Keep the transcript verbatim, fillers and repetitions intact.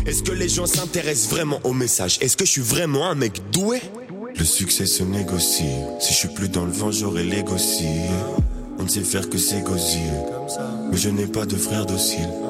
Est-ce que les gens s'intéressent vraiment au message? Est-ce que je suis vraiment un mec doué? Le succès se négocie. Si je suis plus dans le vent, j'aurai l'ego. On ne sait faire que s'égosiller. Mais je n'ai pas de frère docile.